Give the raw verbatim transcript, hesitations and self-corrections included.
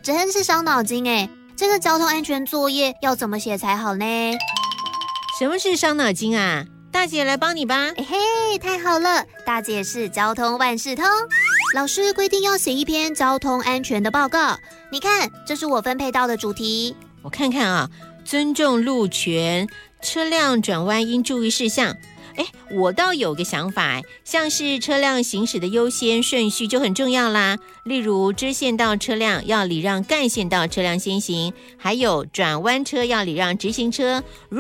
真是伤脑筋诶，这个交通安全作业要怎么写才好呢？ 什么是伤脑筋啊？大姐来帮你吧。 嘿嘿，太好了，大姐是交通万事通。老师规定要写一篇交通安全的报告，你看，这是我分配到的主题。 我看看啊，尊重路权，车辆转弯应注意事项。哎，我倒有个想法，像是车辆行驶的优先顺序就很重要啦。例如支线道车辆要礼让干线道车辆先行，还有转弯车要礼让直行车。